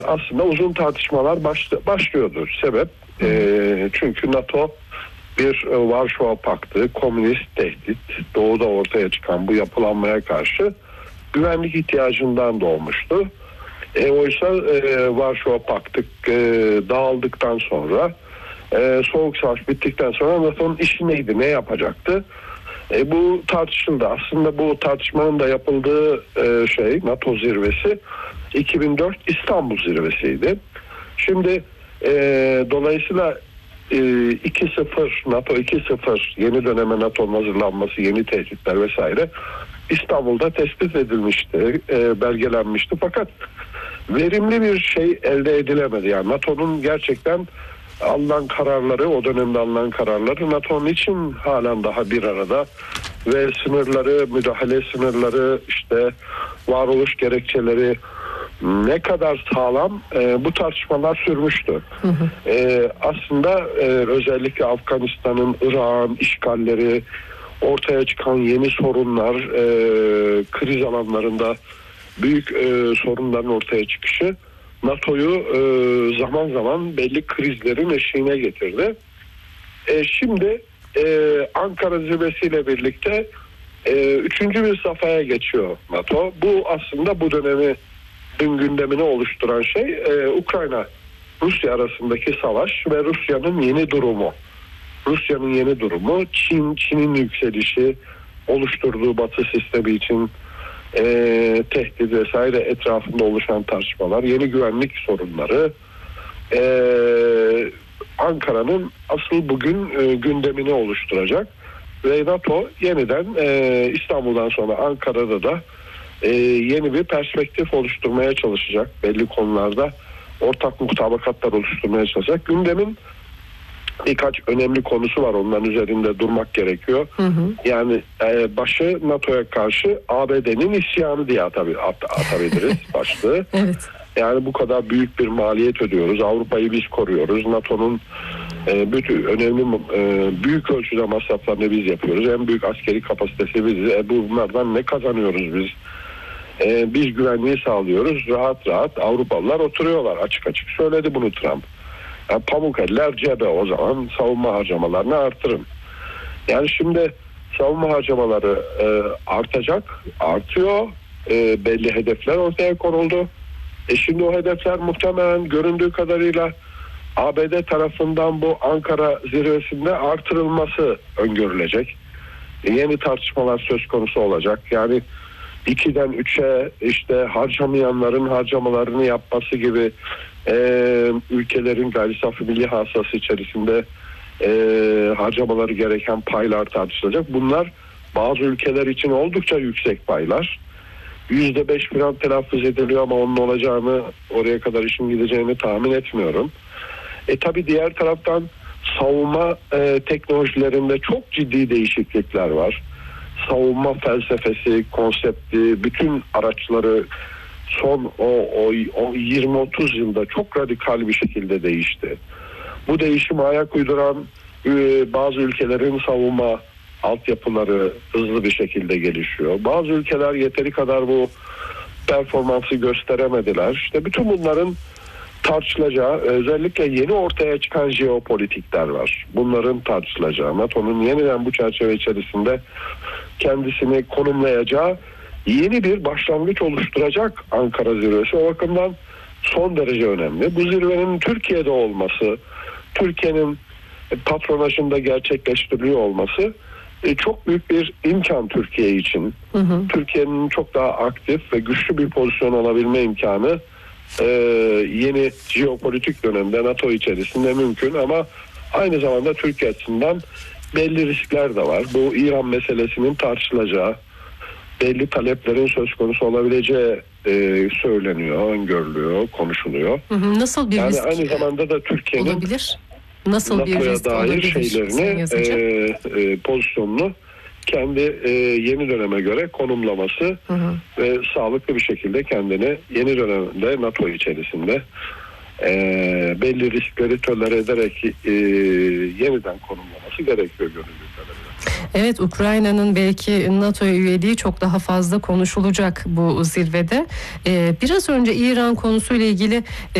aslında uzun tartışmalar başlıyordu. Sebep çünkü NATO bir Varşova Paktı, komünist tehdit, doğuda ortaya çıkan bu yapılanmaya karşı güvenlik ihtiyacından doğmuştu. Oysa Varşova Paktı dağıldıktan sonra, Soğuk Savaş bittikten sonra NATO'nun işi neydi, ne yapacaktı? Bu tartışıldı. Aslında bu tartışmanın da yapıldığı NATO zirvesi 2004 İstanbul zirvesiydi. Şimdi dolayısıyla 2.0 NATO 2.0 yeni döneme NATO'nun hazırlanması, yeni tehditler vesaire İstanbul'da tespit edilmişti, belgelenmişti. Fakat verimli bir şey elde edilemedi. Yani NATO'nun gerçekten alınan kararları, o dönemde alınan kararları NATO'nun için halen daha bir arada ve sınırları, müdahale sınırları, işte varoluş gerekçeleri ne kadar sağlam, bu tartışmalar sürmüştü. Aslında özellikle Afganistan'ın, Irak'ın işgalleri, ortaya çıkan yeni sorunlar, kriz alanlarında büyük sorunların ortaya çıkışı NATO'yu zaman zaman belli krizlerin eşiğine getirdi. Şimdi Ankara zirvesiyle birlikte üçüncü bir safhaya geçiyor NATO. Bu aslında bu dönemi gündemini oluşturan şey Ukrayna-Rusya arasındaki savaş ve Rusya'nın yeni durumu. Rusya'nın yeni durumu, Çin'in yükselişi, oluşturduğu Batı sistemi için tehdit vesaire etrafında oluşan tartışmalar, yeni güvenlik sorunları, Ankara'nın asıl bugün gündemini oluşturacak ve NATO yeniden İstanbul'dan sonra Ankara'da da yeni bir perspektif oluşturmaya çalışacak. Belli konularda ortak mutabakatlar oluşturmaya çalışacak. Gündemin birkaç önemli konusu var. Onların üzerinde durmak gerekiyor. Yani başı NATO'ya karşı ABD'nin isyanı diye atabiliriz başlığı. Evet. Yani bu kadar büyük bir maliyet ödüyoruz. Avrupa'yı biz koruyoruz. NATO'nun bütün önemli büyük ölçüde masraflarını biz yapıyoruz. En büyük askeri kapasitesi biziz. Bunlardan ne kazanıyoruz biz? Biz güvenliği sağlıyoruz. Rahat rahat Avrupalılar oturuyorlar. Açık açık söyledi bunu Trump. Yani pamuk eller cebe, o zaman savunma harcamalarını artırın. Yani şimdi savunma harcamaları artıyor. Belli hedefler ortaya konuldu. Şimdi o hedefler muhtemelen göründüğü kadarıyla ABD tarafından bu Ankara zirvesinde artırılması öngörülecek. Yeni tartışmalar söz konusu olacak. Yani 2'den 3'e işte harcamayanların harcamalarını yapması gibi ülkelerin gayri safi milli hasılası içerisinde harcamaları gereken paylar tartışılacak. Bunlar bazı ülkeler için oldukça yüksek paylar. %5 falan telaffuz ediliyor ama onun olacağını, oraya kadar işin gideceğini tahmin etmiyorum. Tabii diğer taraftan savunma teknolojilerinde çok ciddi değişiklikler var. Savunma felsefesi, konsepti, bütün araçları son o 20-30 yılda çok radikal bir şekilde değişti. Bu değişime ayak uyduran bazı ülkelerin savunma altyapıları hızlı bir şekilde gelişiyor. Bazı ülkeler yeteri kadar bu performansı gösteremediler. İşte bütün bunların tartışılacağı, özellikle yeni ortaya çıkan jeopolitikler var. Bunların tartışılacağı, NATO'nun yeniden bu çerçeve içerisinde kendisini konumlayacağı yeni bir başlangıç oluşturacak Ankara zirvesi. O bakımdan son derece önemli. Bu zirvenin Türkiye'de olması, Türkiye'nin patronajında gerçekleştiriliyor olması çok büyük bir imkan Türkiye için. Türkiye'nin çok daha aktif ve güçlü bir pozisyon alabilme imkanı yeni jeopolitik dönemde NATO içerisinde mümkün, ama aynı zamanda Türkiye açısından belli riskler de var. Bu İran meselesinin tartışılacağı, belli taleplerin söz konusu olabileceği söyleniyor, öngörülüyor, konuşuluyor. Nasıl bir yani risk aynı zamanda da Türkiye'nin olabilir? Nasıl bir NATO'ya risk dair olabilir? şeylerini, pozisyonunu kendi yeni döneme göre konumlaması ve sağlıklı bir şekilde kendini yeni dönemde NATO içerisinde belli riskleri tolere ederek yeniden konumlaması gerekiyor göründüğü kadarıyla. Evet, Ukrayna'nın belki NATO'ya üyeliği çok daha fazla konuşulacak bu zirvede. Biraz önce İran konusuyla ilgili